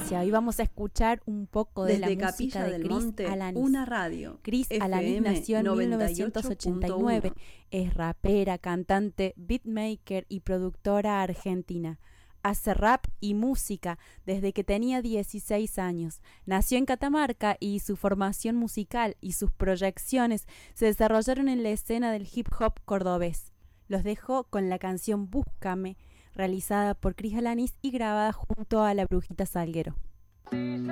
Florencia. Hoy vamos a escuchar un poco de Desde la música Capilla de del Chris Monte, Alanis. una radio. Chris Alanis FM nació en 1989. 98.1. Es rapera, cantante, beatmaker y productora argentina. Hace rap y música desde que tenía 16 años. Nació en Catamarca y su formación musical y sus proyecciones se desarrollaron en la escena del hip hop cordobés. Los dejo con la canción Búscame, realizada por Chris Alanis y grabada junto a la Brujita Salguero.